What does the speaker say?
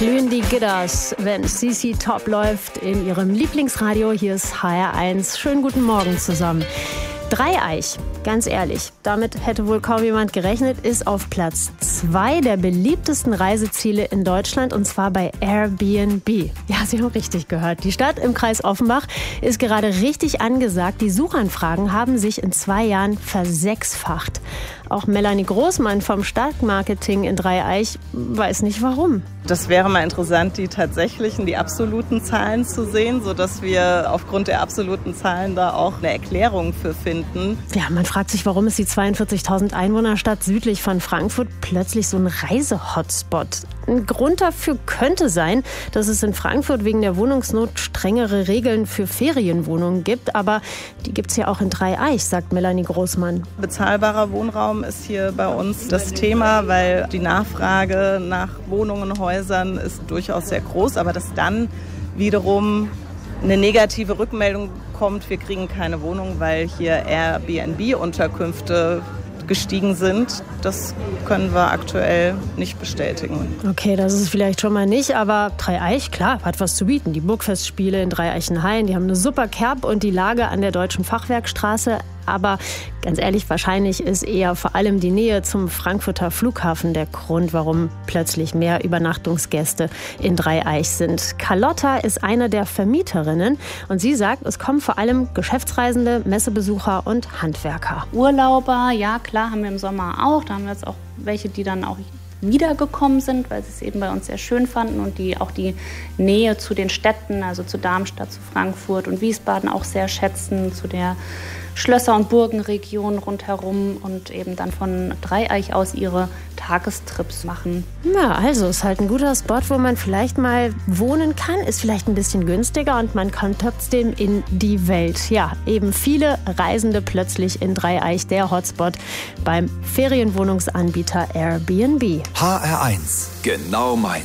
Glühen die Gitters, wenn CC Top läuft in ihrem Lieblingsradio. Hier ist HR1. Schönen guten Morgen zusammen. Dreieich, ganz ehrlich, damit hätte wohl kaum jemand gerechnet, ist auf Platz 2 der beliebtesten Reiseziele in Deutschland, und zwar bei Airbnb. Ja, Sie haben richtig gehört. Die Stadt im Kreis Offenbach ist gerade richtig angesagt. Die Suchanfragen haben sich in 2 Jahren versechsfacht. Auch Melanie Großmann vom Stadtmarketing in Dreieich weiß nicht warum. Das wäre mal interessant, die absoluten Zahlen zu sehen, sodass wir aufgrund der absoluten Zahlen da auch eine Erklärung für finden. Ja, man fragt sich, warum ist die 42.000 Einwohnerstadt südlich von Frankfurt plötzlich so ein Reise-Hotspot? Ein Grund dafür könnte sein, dass es in Frankfurt wegen der Wohnungsnot strengere Regeln für Ferienwohnungen gibt. Aber die gibt es ja auch in Dreieich, sagt Melanie Großmann. Bezahlbarer Wohnraum ist hier bei uns das Thema, weil die Nachfrage nach Wohnungen und Häusern ist durchaus sehr groß. Aber dass dann wiederum eine negative Rückmeldung kommt, wir kriegen keine Wohnung, weil hier Airbnb-Unterkünfte gestiegen sind, das können wir aktuell nicht bestätigen. Okay, das ist vielleicht schon mal nicht, aber Dreieich, klar, hat was zu bieten. Die Burgfestspiele in Dreieichenhain, die haben eine super Kerb und die Lage an der Deutschen Fachwerkstraße. Aber ganz ehrlich, wahrscheinlich ist eher vor allem die Nähe zum Frankfurter Flughafen der Grund, warum plötzlich mehr Übernachtungsgäste in Dreieich sind. Carlotta ist eine der Vermieterinnen und sie sagt, es kommen vor allem Geschäftsreisende, Messebesucher und Handwerker. Urlauber, ja klar, haben wir im Sommer auch. Da haben wir jetzt auch welche, die dann auch wiedergekommen sind, weil sie es eben bei uns sehr schön fanden und die auch die Nähe zu den Städten, also zu Darmstadt, zu Frankfurt und Wiesbaden auch sehr schätzen, zu der Schlösser- und Burgenregion rundherum und eben dann von Dreieich aus ihre Tagestrips machen. Ja, also ist halt ein guter Spot, wo man vielleicht mal wohnen kann, ist vielleicht ein bisschen günstiger und man kann trotzdem in die Welt. Ja, eben viele Reisende plötzlich in Dreieich, der Hotspot beim Ferienwohnungsanbieter Airbnb. HR1, genau meins.